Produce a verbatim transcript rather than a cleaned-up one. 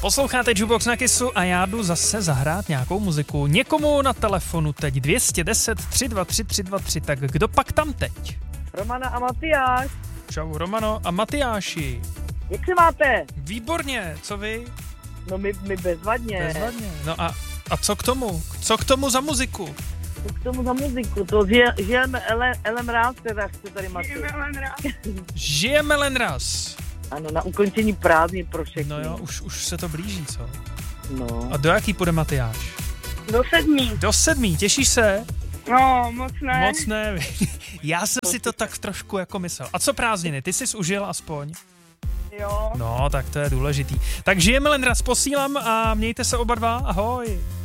Posloucháte Jukebox na Kissu a já jdu zase zahrát nějakou muziku. Někomu na telefonu teď dvě jedna deset, tři dva tři, tři dva tři, tak kdo pak tam teď? Romana a Matyáš. Čau Romano a Matyáši. Jak se máte? Výborně, co vy? No my, my bezvadně. Bezvadně. No a, a co k tomu? Co k tomu za muziku? Co k tomu za muziku? To žije, žijeme ele, elem ráz, teda chce tady Matyáš. Žijeme len raz. Žijeme len raz. Ano, na ukončení prázdnin pro všechny. No jo, už, už se to blíží, co? No. A do jaký půjde Matyáš? Do sedmí. Do sedmý, těšíš se? No, moc ne. Moc ne. Já jsem si to tak trošku jako myslel. A co prázdniny? Ty jsi užil aspoň? Jo. No, tak to je důležitý. Tak žijeme len raz, posílám a mějte se oba dva. Ahoj.